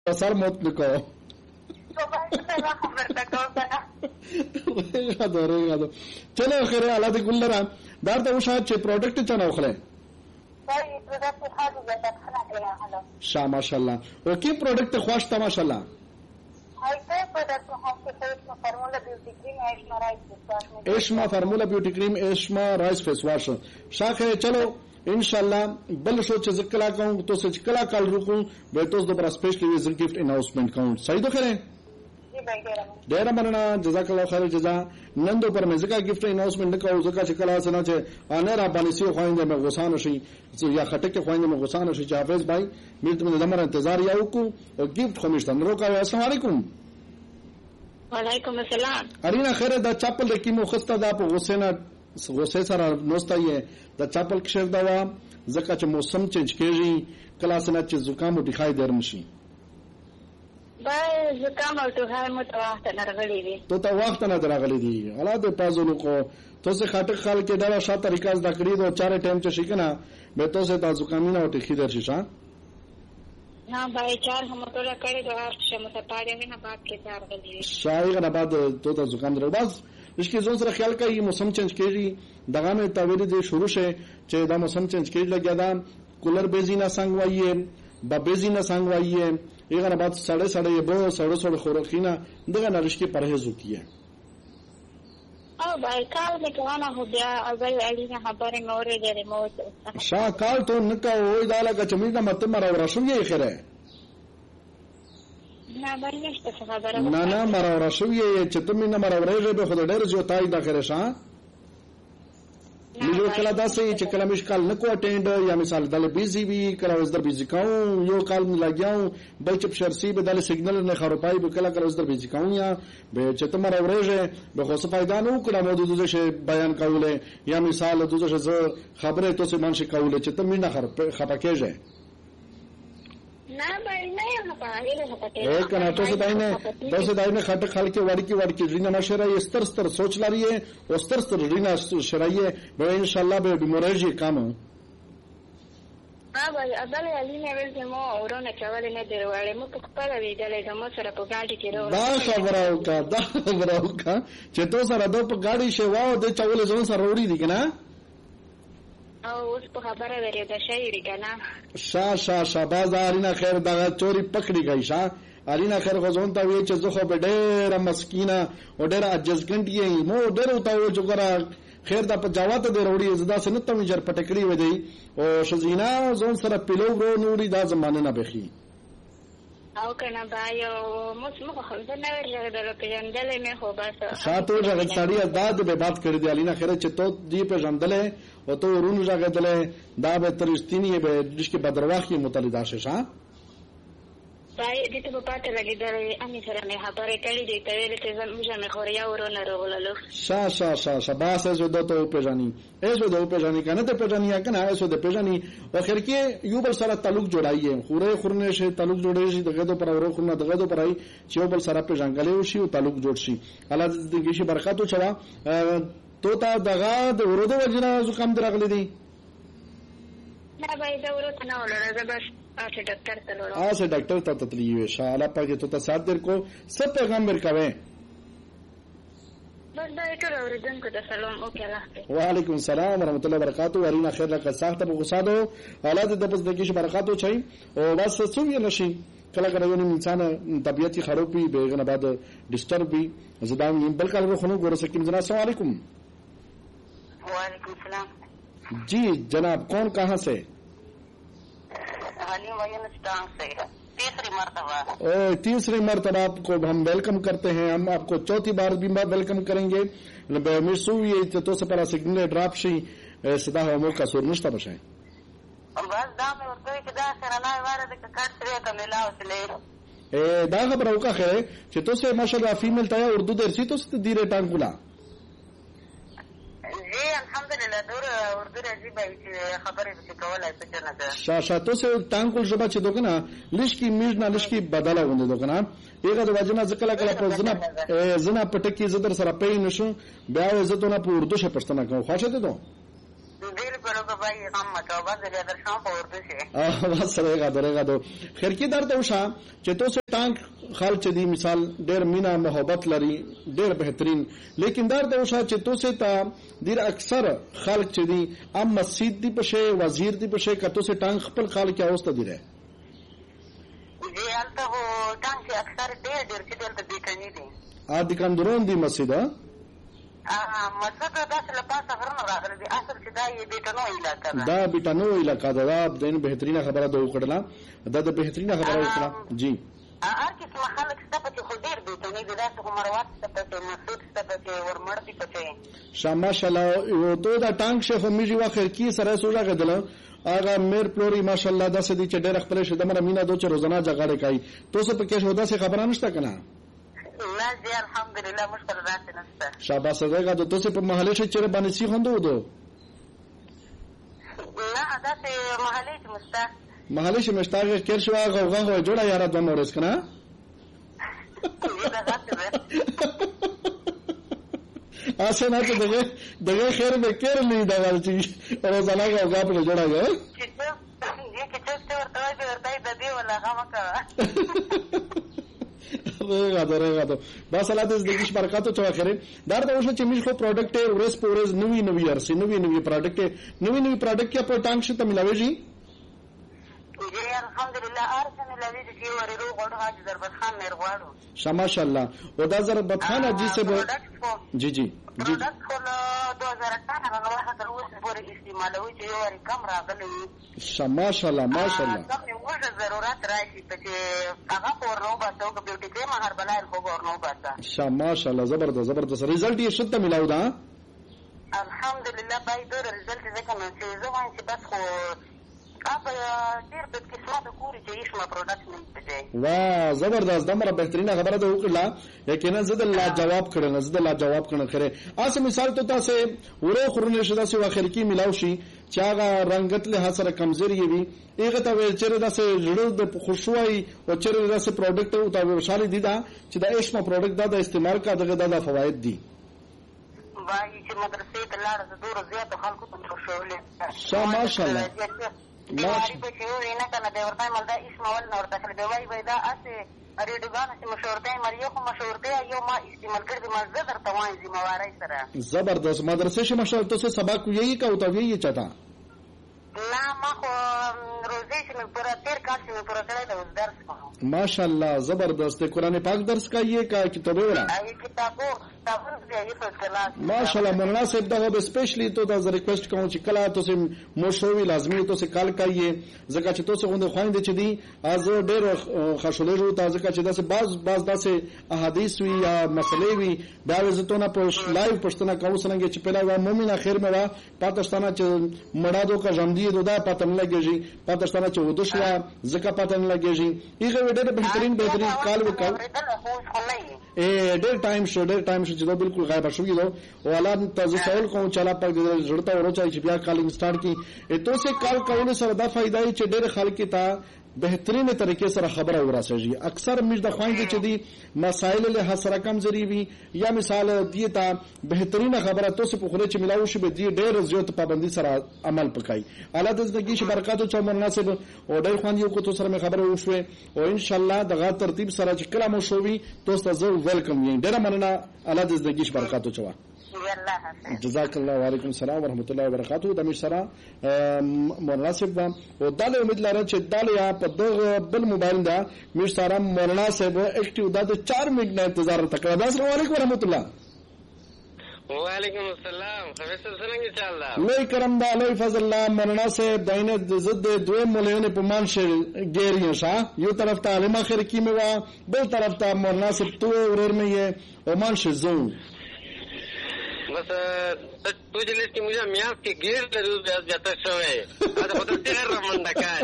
سر موت نکو ریغه چلو خیر الله دې ګل لرم دا ته وشات چې پروډکټ چا نه خله شا ماشاءالله او کی پروډکټ خوښ تا ماشاءالله ایشما فارمولا بیوٹی کریم ایشما رائس فیس واش شاخه چلو انشاءاللہ بل شو چې ذکر کوم تو سچ کلا کال رکو بیٹوز دوباره سپیشلی ویز گفت اناؤنسمنٹ کوم صحیح تو خیره ډیر مننه جزاک الله خیر جزا نن دو پر مزګه گفت اناؤنسمنٹ نکاو زکه چې کلا سنا چې ان را باندې سی خوينده مې غوسان شي یا خټکه خوينده مې غوسان شي چې حافظ بھائی مې ته دمر انتظار یاو کو او گفت خمیشتن روکا السلام علیکم وعلیکم السلام ارینا خیر دا چاپل د کیمو خسته دا په غوسه سره نوستایه د چاپل کښر دا زکه چې موسم چینج کیږي کلا سنا چې زکام ډیخای درمشي بای زکام او ټوخی مو ته وخت نه راغلی دي ته وخت نه راغلی دي الله دې پازونو کو تو سه خاطر خال کې دا شاته طریقہ زده کړی دو چاره ټایم چې شي کنه به تو سه تاسو کامینا او ټخی درشي ها نا بای چار هم ټوله کړی دا شمه ته پاره نه بعد کې چار غلی شایغه نه بعد تو ته زکام درو بس اسکی زون سره خیال کوي موسم چینج کیږي دغه مې تعویل دي شروع شه چې دا موسم چینج کیږي لګیا دا کولر بیزینا څنګه وایي با بیزینا څنګه وایي ایغه نه بعد سړې سړې به سړې خوراکینا دغه نرشکی پرهیز وکیه او بای کال می کوانه هو بیا اول الینا خبره نورې لري موت شا کال ته نکا وای دا لکه چې موږ مت مر ورشوږي خیره نه باندې څه خبره نه مر ورشوږي چې ته مینه مر ورېږي به خدای ډېر جو تای دا خیره شا مجھے کلا دا سے چې کله مش کال نکو اٹینڈ یا مثال دل بیزی وی کله وز در بیزی کاو یو کال می لاګیاو بل چپ شرسی به دل سیګنل نه خروپای به کله کله وز در بیزی کاو یا به چې تمره ورېږي به خو څه فائدہ نه وکړه مو د دوزه بیان کوله یا مثال دوزه خبره تو سه مانشي کوله چې تم نه خپکهږي نه باندې نه پاره نه کنه تو سه داینه خټ خال کې وړکی رینا مشره ستر سوچ لري او ستر رینا شرایه به ان شاء الله به بیمورېږي کامو بابا ابل الینا ورته مو اورونه چاوله نه دروړې مو په خپل ویډلې د مو سره په ګاډي کې راو دا خبره وکړه چې تو سره د په ګاډي شی واو د چاوله ځون سره وړي دي کنه او اوس په خبره ورې د شاعري کنه شا بازارینا خیر دا چوری پکړی گئی شا ارینا خیر غزون تا وی چې زخه به ډېر مسکینه او ډېر عجزګنډي مو ډېر وتا و چې ګره خیر دا په جواب ته وروړي زدا سنت ته جر پټکړی و دی او شزینا زون سره پیلو ورو نوري دا زمانه نه بخي او کنه بایو مو خو نه ورغله په جندل مې خو بس ساتو ځای سړی ازاد به بات کړی دی الینا خیر چې تو دی په جندل او تو ورونو ځای دا به ترستینی به دشکې بدرواخي متعلق شې بای دې ته په پاتې لګیدل امي سره مې خبرې کړې دي ته ویل چې زموږه مې خوریا ورونه راغلل شا باس eso do to پېژني کنه ته پېژني کنه eso د پېژني او خیر کې یو بل سره تعلق جوړایي خوره خورنه شي تعلق جوړېږي دغه دو پر ورو خورنه دغه دو پرای چې یو بل سره پېژنګلې وشي او تعلق جوړ شي الله دې شي برکاتو چوا تو تا دغه د ورودو وجنه زکام درغلي دي نه بای دا ورته نه ولر بس اته ډاکټر ته لورو اسه ډاکټر ته تطلیه شاله پاګه تو ته سات در کو سب پیغام ورکاوه بس دا ټول اوریدونکو ته سلام او کله وعلیکم السلام ورحمۃ اللہ وبرکاتہ ورینا خیر لکه ساخته په غصادو حالات د پس دګیش برکاتو چي او بس څو نشي کله کله یو انسان طبيعتي خرابي بیغنه بعد ډیسټرب وي زدان بل کله خونو ګور سکیم جناب السلام علیکم وعلیکم السلام جی جناب کون کہاں سے تیسری مرتبہ آپ کو ہم ویلکم کرتے ہیں ہم آپ کو چوتھی بار بھی ویلکم کریں گے تو سے پرا سگنل ڈراپ شي صدا همو کا سور نشته بشه بس دا مې ورته چې دا سره نه واره د کټ سره کملاو سره دا خبره وکړه چې تو سے ماشاءالله فیمیل تا اردو درسي تو ست دیره ټانګولا جی الحمدلله دور اردو راځي به چې خبرې وکولای څه نه ده شاشاتو سے ټانګول شبا چې دوکنه لشکی میژنا لشکی بدلا غوند دوکنه ایغه د وجنه ځکه کله په زنا پټکی زدر سره پې نشو بیا عزتونه په اردو شه پښتنه کوم خوښه ده بالکل بھائی غم مکو بس دې درشم په ورته شي بس رهګه دو خیر کی درته وشا چې تو سه ټانک خال چې دی مثال ډېر مینا محبت لري ډېر بهترین لیکن درته وشا چې تو سه تا ډېر اکثر خلک چې دی ام مسجد دی پشه وزیر دی پشه کته سه ټانک خپل خال کې اوسته دی رہے جی البته هو ټانک اکثر ډېر چې دلته بیٹنی دي د کندرون دی مسجد مسجد داسې له پاسه غرونه راغلي دي اصل چې دا یې بیټنو علاقه ده دا بیټنو علاقه ده دا د بهترینه خبره ده وکړه دا د بهترینه خبره وکړه جی هر کیسه خلک ستاسو خو ډېر بیټنی دي داسې عمروات ستاسو مسجد ستاسو ورمړ دي پچې ماشاءالله یو دا ټانک شیخ میږي واخر کی سره سوجا غدل اغه میر پلوري ماشاءالله داسې دي چې ډېر خپل شه د مره مینا دو چې روزانه جګړه کوي تو څه پکې شو داسې خبره نشته کنه لا جی الحمدلله مشکل راځي نشته شاباش زګه د توسه په محله شي چیرې باندې سي خوندو دو لا داسې محله چې مستا محله شي مشتاق کیر شو غوغه هو جوړه یاره د مورس کنه اسه نه ته دغه خیر به کېر نه دا ورچی روزانه غوغه په جوړه یو چې څه ورته د دې ولا غمکا رهګه بس الله دې زندگی برکات او چاخره دار ته وشو چې موږ خو پروډکټ ورس پورز نوې ارسي نوې پروډکټ نوې پروډکټ یا په ټانک شته ملاوي جی الحمدلله ارسن الذي في وريرو غړ حاج ضربت خان مرغواړو ماشاءالله او دا ضربت خان جی سے جی جی جی ټول 2018 هغه وخت تر اوسه پورې استعمالوي چې یو کم راغلی ماشاءالله ماشاءالله کوم یو ضرورت راشي چې هغه ورنو باسو کو بیوټي کې مہر بلای خو ورنو باسا ماشاءالله زبردست رزلټ یې شته ملاو دا الحمدلله بای د رزلټ ځکه نو چې زما چې بس خو ابا ډیر په قسمت کوري چې ایشما پروډکټ نه دی واه زبردست دمره بهترینه خبره ده وکړه یقینا زده لا جواب کړه خره اسه مثال ته تاسو ورو خورونه شدا سي واخر کې ملاو شي چې هغه رنگت له حسره کمزوري وي هغه ته چیرې داسې جوړ د خوشوي او چیرې داسې پروډکټ او ته وشالي دي دا چې دا ایشما پروډکټ دا د استعمال کا دغه د فواید دي وایي چې مدرسې ته لاړ د دور زیات خلکو ته خوشولې ماشاءالله ماشي په یو نه کنه د ورته مل دا اسم ول نور تکل دی وای دا اسه ریډګان چې مشورته مریو خو مشورته یو ما استعمال کړی ما زدر توان ذمہواری سره زبردست مدرسې شه مشورته سے سبق یہی کا او یہی چاہتا لا ما خو روزي چې پر تیر کال چې پر کړی دا درس کوم ماشاءالله زبردست قرآن پاک درس کا یہ کا کتابه ولا کتابو ماشاءالله مولانا صاحب دا به سپیشلی تو دا ریکویسٹ کوم چې کلا تو سه موشوي لازمي تو سه کال کایې زکه چې تو سه غوند خويند چې دي از ډېر خښولې جو تازه کا چې دا سه باز دا سه احادیث وی یا مسلې وی دا وزتونه په لایو پښتنه کوم څنګه چې پیلا و مؤمن اخر میں وا پاکستان چې مړه دو کا ژوندۍ دودا پاتن لګیږي پاکستان چې ودوشلا زکه پاتن لګیږي ایغه ډېر بهترین کال وکاو ډېر ټایم شو چې دا بالکل غایب شوی دو او الله تاسو سوال کوم چې الله پاک دې جوړتا ورچای چې بیا کالینګ سٹارټ کی اته سه کال کول سره دا فائدہ چې ډېر خلک ته بهترینه طریقې سره خبره ورسېږي اکثر مش د خويند چې دي مسائل له حسره کمزوري وي یا مثال دی ته بهترینه خبره تاسو په خوله چې ملاوي شي به دی ډېر زیات پابندي سره عمل وکړي الله دې زندگی شي برکات او چا مناسب او ډېر خوند یو کو تاسو سره خبره وشوي او ان شاء الله دغه ترتیب سره چې کلام شووي تاسو ته ویلکم یم ډېر مننه الله دې زندگی شي برکات او چا جزاک الله وعلیکم السلام ورحمۃ اللہ وبرکاتہ د مشره مولانا صاحب او داله امید لرم چې داله یا په دغه بل موبایل دا مشره مولانا صاحب اکټیو د 4 منټ نه انتظار وکړه السلام علیکم ورحمۃ اللہ وعلیکم السلام فیصل څنګه چل دا لوی کرم دا لوی فضل الله مولانا صاحب داینه د زد دوه مولین په مان شه ګیریو شا یو طرف ته علم اخر کی موا بل طرف ته مولانا صاحب تو ورر میں یہ او مان شه زو بس तुझे लिस्ट मुझे म्याप के गिर जाता शोए هذا خود تغير من دکای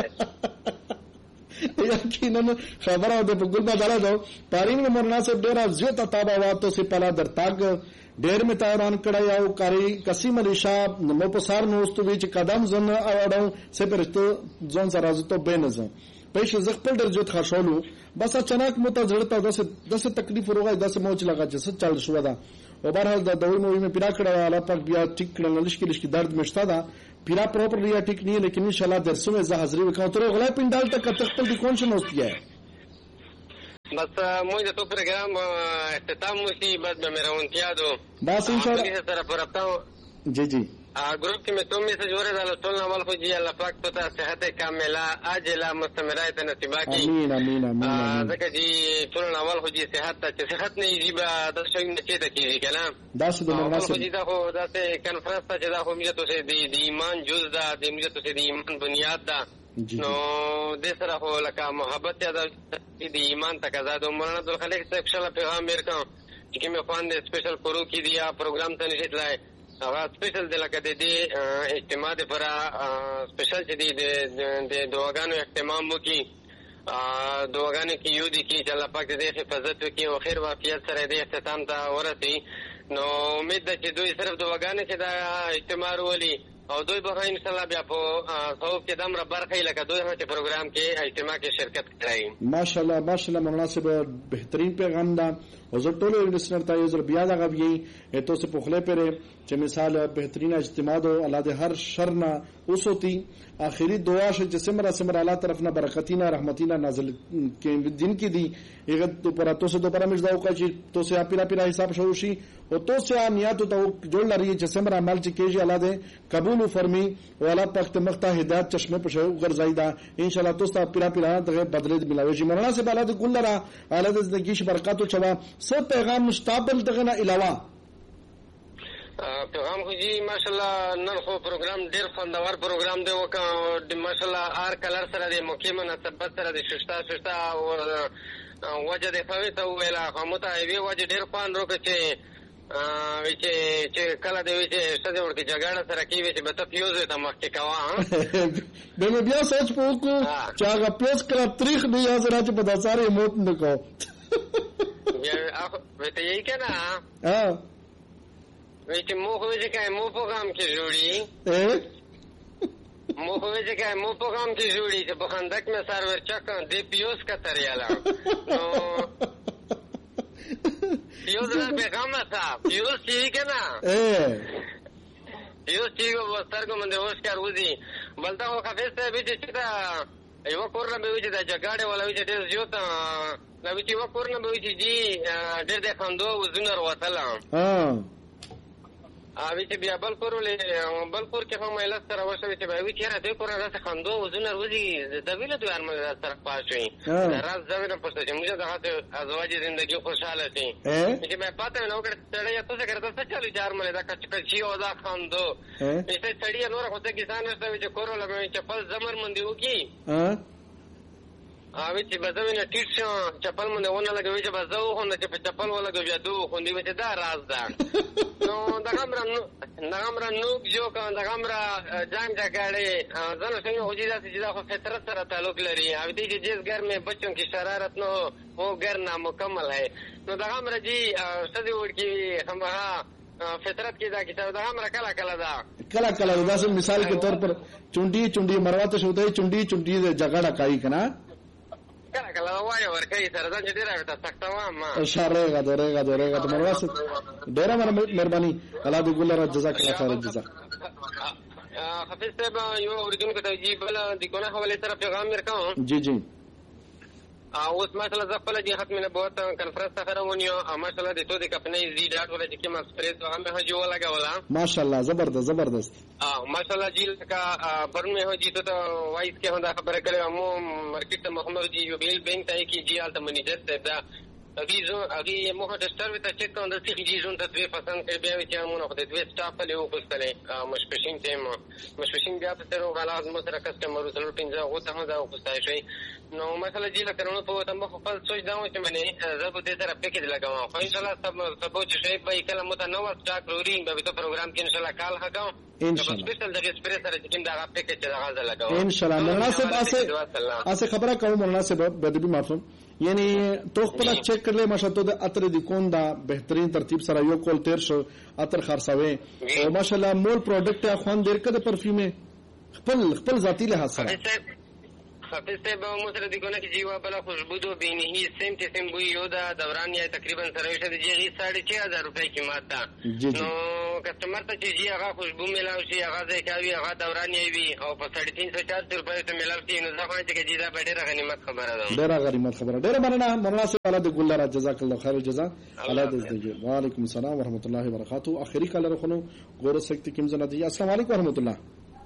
یقینا خبره ده په ګل بدل ده پارین مولانا صاحب ډیر زیات تابعاتو سے پلا در تاګ ډیر می تایران کړه یو کاری قسم علی شاه مو په سار نو استو وچ قدم زن اورو سے پرته ځون سره زته بینځ پېښ زغپل در جوت خاصولو بس اچانک مو ته زړه ته داسې تکلیف ورغی داسې موج لگا چې څه چل شو دا او بهرحال دا دوی موي میں پیرا کړه الله پاک بیا ټیک کړل لشکې درد مشتا دا پیرا پراپرلی ٹھیک نہیں ہے لیکن انشاءاللہ درسوں میں حاضری وکاؤں تو غلا پنڈال تک تختل دی کون شنو ہوتی ہے بس موږ د تو پروګرام اختتام وشي بعد به مې راونتیادو بس انشاءاللہ طرف ورتاو جی ग्रुप के में तुम मैसेज हो रहे तो अमल हो जी अल्लाह पाक तो सेहत कामिला आजिला मुस्तमरात नसीबा की आमीन आमीन आमीन ذکر जी तो अमल हो जी सेहत नहीं जी बा दर्शक ने चेता की कना दास दो अमल हो जी da हो da से कॉन्फ्रेंस ता जदा हो मुझे तो से दी ईमान जुज दा दे मुझे तो से दी ईमान बुनियाद दा नो दे सरा हो लका मोहब्बत या दी ईमान तकजा दो मौलाना अब्दुल खलीक से इंशाल्लाह पैगाम मेरे का कि मैं खान दे स्पेशल करू की दिया प्रोग्राम त निश्चित लाए هغه سپیشل د لکه د دې اجتماع لپاره سپیشل چې د دعاګانو اهتمام وکړي دعاګانې کې یو دي چې الله پاک دې حفاظت وکړي او خیر وافیت سره دې اختتام ته ورسي نو امید ده چې دوی صرف دعاګانې چې دا اجتماع ولي او دوی به ان شاء الله بیا په ثواب کې دمر برخه لکه دوی هم چې پروګرام کې اجتماع کې شرکت کړي ماشاءالله ماشاءالله مناسب بهترین پیغام دا او زه ټول لسنر ته یو بیا دا غوي ته څه پخله پره چې مثال بهترین اجتماع دو الله دې هر شر نه اوسوتی اخري دعا چې سمره الله طرفنا برکتینا رحمتینا نازل کې دین کې دی هغه پر تاسو ته پرمش دا وکړي چې تاسو اپیرا حساب شروع شي او تاسو نیت ته جوړ لري چې سمره عمل چې کېږي الله دې قبول فرمی او الله پاک ته مخته هدایت چشمه په شو ګرځایدا ان شاء الله تاسو اپیرا ته بدله ملاوي شي مولانا سے الله دې ګلرا الله دې زندگی ش برکات او چوا سب پیغام مستقبل دغه نه علاوه پیغام خو جی ماشاءالله نن خو پروګرام ډیر خوندور پروګرام دی وکړ ماشاءالله هر کلر سره د موقع مناسبت سره د ششتا او وجه د فوي ته ویلا کومه وی وجه ډیر خوان روکه چې کله دی چې څه ورته جګړه سره کیږي چې به ته پیوز ته مخکې کوا به مې بیا سوچ پوکو چې هغه پیوز کله تاریخ دی یا زرا چې په داساره موت نه کو یا ته یې کنه وی چې مو خو چې کای مو پروګرام کې جوړي مو خو چې کای مو پروګرام کې جوړي چې په خندق مې سرور چک دی پیوز کا تریالا نو پیوز نه پیغام تا پیوز چې کنه پیوز چې وسترګو باندې وښکار وځي بلته خو خفیس ته به چې دا یو کورنه به وځي دا جګړه ولا وځي ډېر زیاته نو چې یو کورنه به وځي جی ډېر د خندو وزونه وروتله اوی چې بیا بلکور کې هم مېل سره وشوي چې به وی چې راته کور راته خندو وزونه وځي د ویله دوی ارمه سره پاشوي راز زوینه پښته چې موږ دغه ازواج ژوندۍ خوشاله شي چې مې پاتې نو کړ تړې ته څه کړته څه چالو جار مله دا کچ او دا خندو ایسه تړې نور خو ته کسان نشته چې کور لګوي چې پل زمر مندي وکي اوی چې بزوینه ټیټ شو چپل مونږ ونه لګوي چې بزو خو نه چې په چپل ولګوي دو خو دې چې دا راز ده نو دا غمره نو جو کا دا غمره جنگ جګړه ځنه څنګه هوجي دا چې دا خو فطرت سره تعلق لري او دې چې جس گھر में बच्चों की शरारत न हो वो घर नामुकम्मल है نو دا غمره جی سدي ورکی هم فطرت کی دا کتاب دا غمره کلا دا دا مثال के तौर पर चुंडी मरवाते होते चुंडी जगड़ा काई कना کله وایو ورکې سره ځان دې راوته تختوا ما اشاره غدورېګا ته مرواس ډېر مهرباني الله دې ګل را جزاک الله خیر جزاک حافظ صاحب یو اوریدونکو ته جی بل د کومه حواله سره پیغام ورکاو جی اوس مثلا خپل د ختم نبوت کانفرنس ته راونیو ماشاءالله د تو د خپلې زی ډاټ ولا چې کوم سپریس هم به جو لگاولا ماشاءالله زبردست ماشاءالله جی کا برمه هو جی ته وایس کې هدا خبره کړې مو مارکیټ محمد جی یو بیل بینک ته کې جی الته منیجر ته دا اگه مو هټسټر وته چک کوم د سیخ جی زون ته دوی پسند کړي بیا چې مونږ په دوی سټاف له یو کوستلې مشپشین بیا په تر غلاز مو سره کسٹمر سره پینځه او ته دا کوستای شي نو مثلا جی لکه نو په تم خو خپل سوچ دا و چې منه زه به دې سره پکې لګاوم خو ان شاء الله سب چې شي به کله مو ته نو سٹاک رورینګ به په پروګرام کې ان شاء الله کال هکاو ان شاء الله سپیشل د سپیشل سره چې دا پکې چې دا غاز لګاوم ان شاء الله مناسب اسه خبره کوم مناسب بدبي معفو یعنی تو خپل چیک کړلې ماشاءالله د اتر د کون دا بهترین ترتیب سره یو کول تیر شو اتر خرڅوي او ماشاءالله مول پروډکټ خوان ډیر کده پرفیوم خپل ذاتی له حاصله حافظ صاحب مو سره د کونه کې جیوا بله خوشبو دو بینهی سیم قسم بوی یو دا دوران یا تقریبا سره وشه د جی 6,500 روپۍ قیمت ده نو کسٹمر ته چې جی هغه خوشبو ملاو شي هغه ځای کوي هغه دوران یې وي او په 350-400 روپۍ ته ملاو شي نو ځکه چې جی دا ډېره غنیمت خبره ده ډېره غنیمت خبره ډېره مننه مولانا صاحب الله دې ګل را جزاک الله خیر الجزاء الله دې دې وعلیکم السلام ورحمۃ اللہ وبرکاتہ اخری کالر خونو ګور سکتی کوم زنه دی السلام علیکم ورحمۃ اللہ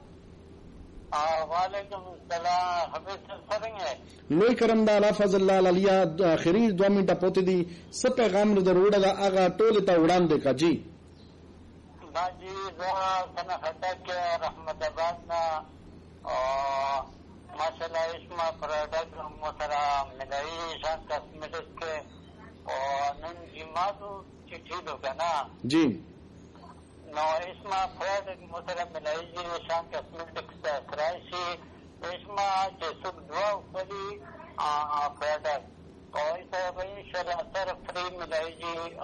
وعلیکم السلام حافظ څنګه لوی کرم دا الله فضل الله علیا اخری 2 منټه پوت دي څه پیغام دروړه دا هغه ټول ته وړاندې کا جی باجی زه څنګه خطک رحمت آباد نا ماشاءالله اسما پروډکټ محترم ملای شان کاسمیټکس کې او نن جمعو چټي دوکانا جی نو اسما پروډکټ محترم ملای شان کاسمیټکس دا کرایشي اسما چې سب دوا خپلي پروډکټ او ایسا به شرط فری ملای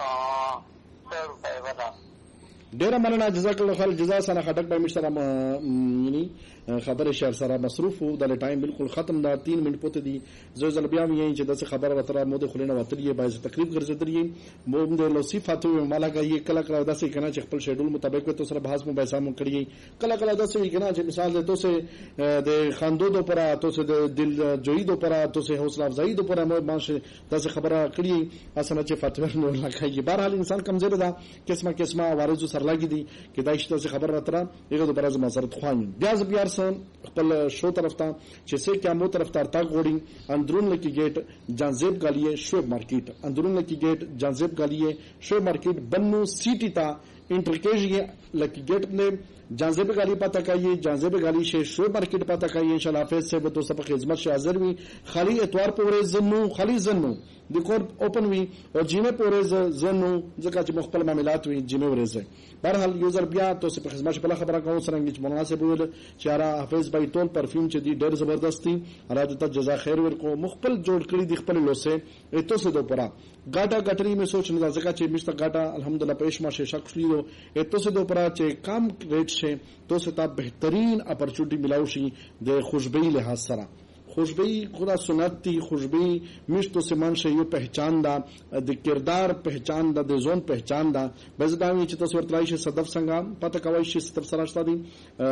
100 روپے والا ډیره مننه جزاک الله خیر جزا سره خټک به مشترم یعنی خبر شهر سره مصروف وو د ټایم بالکل ختم دا 3 منټ پته دي زو زل بیا یې چې د خبر وتره مو د خلینو وترې باز تقریب ګرځدري مو د لوصفاتو مالاګه یې کله کله داسې کنه چې خپل شیډول مطابق تو سره بحث مو به سامو کړی کله کله داسې کنه چې مثال ده تو سه د خاندو دو پر تو سه د دل جوړی دو پر تو سه حوصله افزایی دو پر مو ماشه داسې خبره کړی اسنه چې فتوا نو لکه بهر حال انسان کمزور ده قسمه وارث سره لګی دي کې دا شته خبر راتره یغه د برازه مسرت خوان بیا خپل شو طرف ته چې څه کیامو طرف ته تا غوړي اندرون لکی گیټ جانزیب گالیه شو مارکیٹ اندرون لکی گیٹ جانزیب گالیه شو مارکیٹ بنو سیٹی تا انٹرکیجیے لکی گیٹ نے جانزیب گالی پتہ کایے جانزیب گالی سے شو مارکیٹ پتہ کایے انشاءاللہ حافظ سے تو سب خدمت سے حاضر ہوئی خالی اتوار پورے زنو خالی زنو دکور اوپن ہوئی اور جمعے پورے زنو ځکه چې مخبل معاملات وي جمعې ورځ بهرحال یوزر بیا تو سه خدمت په خبره کوم سره چې مناسب ویل چې را حافظ بای ټول پرفیوم چې دی ډېر زبردستی راځه ته جزا خیر ورکو مخبل جوړ کړی دی خپل لوسه ایتو سه دو پرا گاٹا گٹری میں سوچ نه ځکه چې مشته گاٹا الحمدلله پېښ ما شه شخص لیدو ایتو سه دو پرا چې کم ریټ شه تو سه تا بهترین اپورچونټی ملاو شي د خوشبوئی لحاظ سره خوشبوئی خدا سنت تی خوشبوئی مشتو سے من سے یو پہچان دا د کردار پہچان دا د زون پہچان دا بزداوی چې تاسو ورتلای شي صدف څنګه پته کوي شي صدف سره شتا دي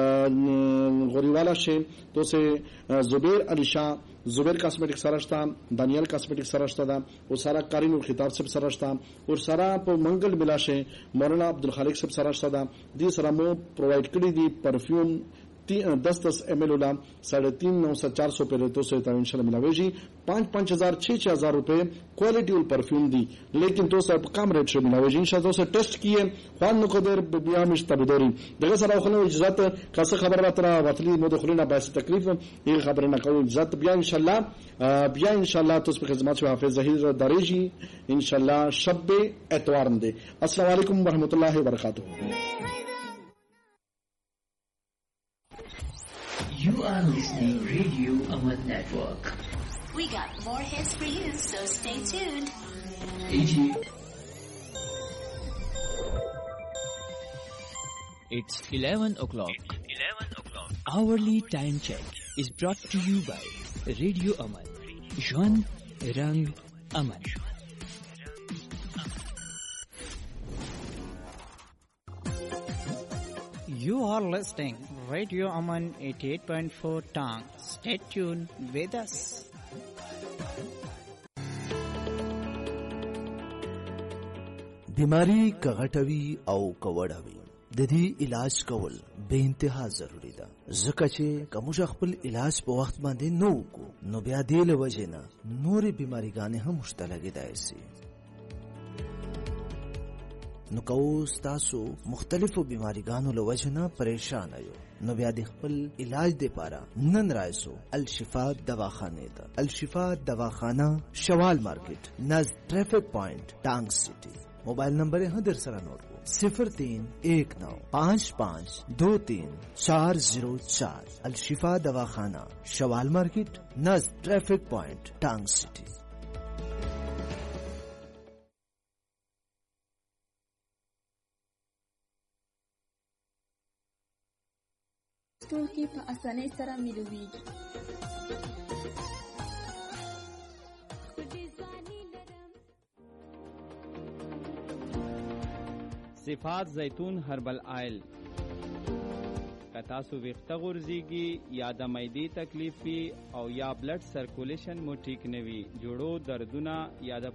غوریوالا شه تو سے زبیر علی شاه زبیر کاسمیټک سره شتا دانیال کاسمیټک سره شتا دا او سارا کارین او خطاب سب سره شتا او سارا په منګل ملا شه مولانا عبدالخالق سب سره شتا دا دې سره مو پرووایډ کړی دي پرفیوم 10 ml वाला 350-400 पे रेटों से इंशाल्लाह मिलावेगी 5,000-6,000 रुपए क्वालिटी वाला परफ्यूम दी लेकिन तो सब कम रेट से मिलावेगी इंशाल्लाह से टेस्ट किए खान को देर बिया مستبدوري دغه سره خو اجازه کاسه خبر راتره وتلی مدخلین باعث تکلیف یہ خبر نه کوي اجازه بیا ان شاء الله تو په خدمت حافظ ظهیر دریجی ان شاء الله شب اتوار دے السلام علیکم ورحمۃ اللہ وبرکاتہ. You are listening Radio Aman Network. We got more hits for you, so stay tuned. It's 11 o'clock. Hourly time check is brought to you by Radio Aman. Jwan Rang Aman. You are listening Radio Aman 88.4 Tang. Stay tuned with us. بیماری کغټوي او کوړوي د دې علاج کول به انتها ضروری ده ځکه چې کوم خپل علاج په وخت باندې نو کو نو بیا دې له وجې نه نورې بیماریګانې هم مشتلګې دایسي نو کوس تاسو مختلفو بیماریګانو له وجې نه پریشان یو نو بیا د خپل علاج لپاره نن رایسو الشفا دواخانه ته الشفا دواخانه شوال مارکیټ نز ټریفک پوینټ ټانګ سټي موبایل نمبر ہے در سره نوٹ کو 0319552304 الشفا دواخانہ شوال مارکیٹ نز ٹریفک پوائنٹ ٹانگ سٹی. ټول کې په اسانۍ سره ملويږي. صفات زیتون هربل آیل. کتاسو ویخته غورځيږي یا د معدې تکلیف او یا بلډ سرکولیشن مو ټیک نوي، جوړو دردونه یا د